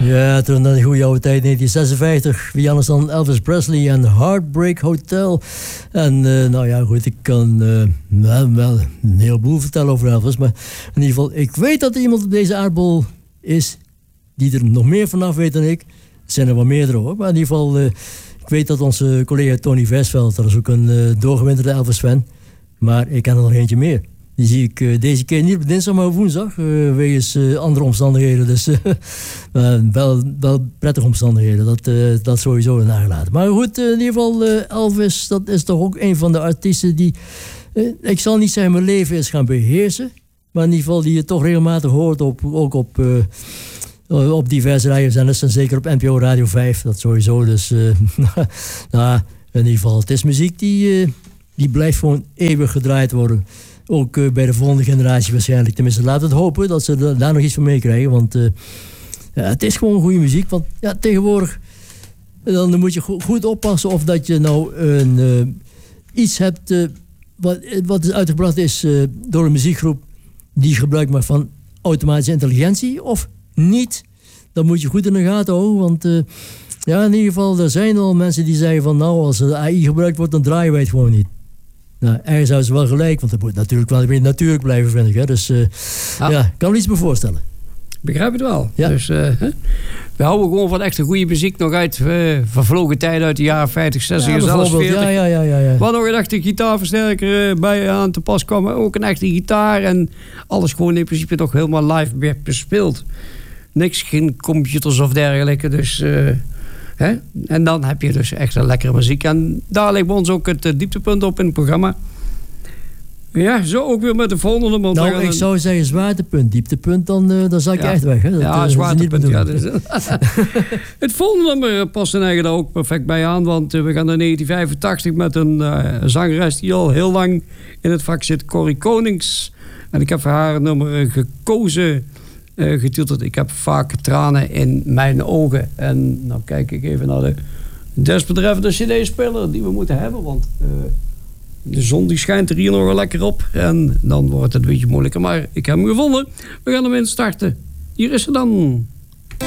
Ja, toen in de goede oude tijd, 1956. Wie anders dan Elvis Presley en Heartbreak Hotel. En nou ja, goed, ik kan wel een heleboel vertellen over Elvis. Maar in ieder geval, ik weet dat er iemand op deze aardbol is die er nog meer vanaf weet dan ik. Er zijn er wel meerdere hoor. Maar in ieder geval, ik weet dat onze collega Tony Versveld, dat is ook een doorgewinterde Elvis-fan. Maar ik ken er nog eentje meer. Die zie ik deze keer niet op dinsdag, maar op woensdag. Wegens andere omstandigheden. Dus wel prettige omstandigheden. Dat sowieso nagelaten. Maar goed, in ieder geval Elvis, dat is toch ook een van de artiesten die... ik zal niet zeggen mijn leven is gaan beheersen. Maar in ieder geval die je toch regelmatig hoort. Ook op diverse radiozenders. En zeker op NPO Radio 5. Dat sowieso. Dus nou, in ieder geval, het is muziek die blijft gewoon eeuwig gedraaid worden. Ook bij de volgende generatie waarschijnlijk. Tenminste, laten we het hopen dat ze daar nog iets van meekrijgen. Want het is gewoon goede muziek. Want ja, tegenwoordig dan moet je goed oppassen of dat je nou iets hebt wat uitgebracht is door een muziekgroep die gebruik maakt van automatische intelligentie of niet. Dan moet je goed in de gaten houden. Want ja, in ieder geval, er zijn al mensen die zeggen van nou, als de AI gebruikt wordt, dan draaien wij het gewoon niet. Nou, ergens hebben ze wel gelijk, want het moet natuurlijk wel weer natuurlijk blijven, vind ik. Hè? Dus ja, ik kan me iets meer voorstellen. Begrijp het wel. Ja. Dus we houden gewoon van echte goede muziek nog uit vervlogen tijden uit de jaren 50, 60 en zelfs 40. Ja. Waar nog een echte gitaarversterker bij aan te pas kwam. Ook een echte gitaar en alles gewoon in principe toch helemaal live werd bespeeld. Niks, geen computers of dergelijke. Dus, en dan heb je dus echt een lekkere muziek. En daar ligt bij ons ook het dieptepunt op in het programma. Ja, zo ook weer met de volgende nummer. Nou, ik zou zeggen zwaartepunt. Dieptepunt, dan zak je echt weg. Hè? Dat, zwaartepunt. Ja, dus, het volgende nummer past er eigenlijk daar ook perfect bij aan. Want we gaan naar 1985 met een zangeres die al heel lang in het vak zit. Corrie Konings. En ik heb voor haar een nummer gekozen. Getiteld Ik heb vaak tranen in mijn ogen. En nou kijk ik even naar de desbetreffende cd-speler die we moeten hebben. Want de zon die schijnt er hier nog wel lekker op. En dan wordt het een beetje moeilijker. Maar ik heb hem gevonden. We gaan hem instarten. Hier is ze dan.